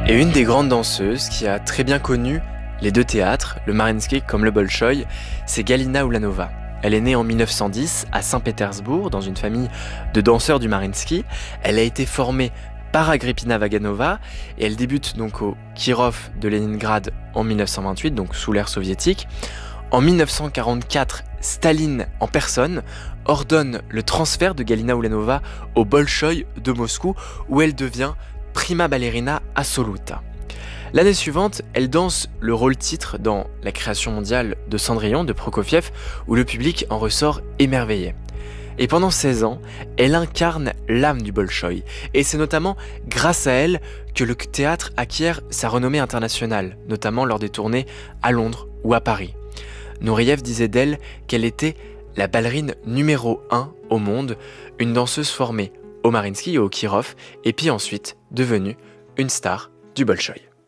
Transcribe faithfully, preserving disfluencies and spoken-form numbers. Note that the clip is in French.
Et une des grandes danseuses qui a très bien connu les deux théâtres, le Mariinsky comme le Bolchoï, c'est Galina Ulanova. Elle est née en mille neuf cent dix à Saint-Pétersbourg dans une famille de danseurs du Mariinsky. Elle a été formée par Agrippina Vaganova et elle débute donc au Kirov de Leningrad en mille neuf cent vingt-huit, donc sous l'ère soviétique. En mille neuf cent quarante-quatre, Staline en personne ordonne le transfert de Galina Ulanova au Bolchoï de Moscou où elle devient prima ballerina assoluta. L'année suivante, elle danse le rôle-titre dans La création mondiale de Cendrillon de Prokofiev, où le public en ressort émerveillé. Et pendant seize ans, elle incarne l'âme du Bolchoï, et c'est notamment grâce à elle que le théâtre acquiert sa renommée internationale, notamment lors des tournées à Londres ou à Paris. Nureyev disait d'elle qu'elle était la ballerine numéro un au monde, une danseuse formée au Mariinsky et au Kirov, et puis ensuite devenue une star du Bolchoï.